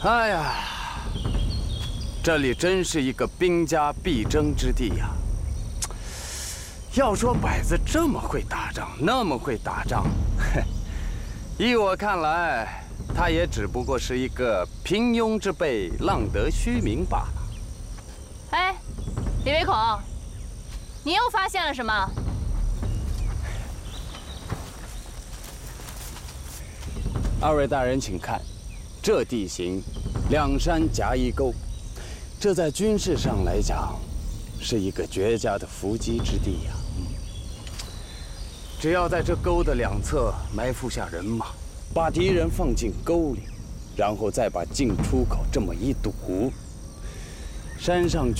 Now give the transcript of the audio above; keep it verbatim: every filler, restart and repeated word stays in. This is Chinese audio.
哎呀，这里真是一个兵家必争之地呀！要说百子这么会打仗，那么会打仗，依我看来，他也只不过是一个平庸之辈，浪得虚名罢了。 哎，李唯孔，你又发现了什么？ 二位大人，请看，这地形，两山夹一沟，这在军事上来讲，是一个绝佳的伏击之地呀。只要在这沟的两侧埋伏下人马，把敌人放进沟里，然后再把进出口这么一堵，山上